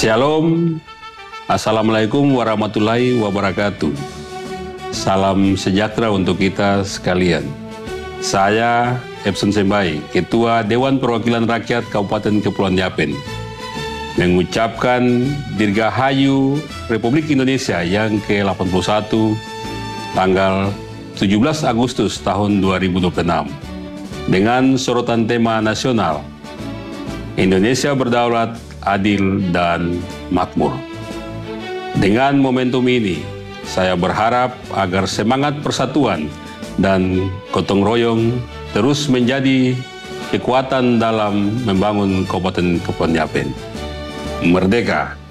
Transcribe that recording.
Shalom, Assalamualaikum warahmatullahi wabarakatuh. Salam sejahtera untuk kita sekalian. Saya Epson Sembai, Ketua Dewan Perwakilan Rakyat Kabupaten Kepulauan Yapen, mengucapkan Dirgahayu Republik Indonesia yang ke-81 tanggal 17 Agustus tahun 2026 dengan sorotan tema nasional Indonesia Berdaulat, Adil, dan Makmur. Dengan momentum ini, saya berharap agar semangat persatuan dan gotong royong terus menjadi kekuatan dalam membangun Kabupaten Kepulauan Yapen. Merdeka!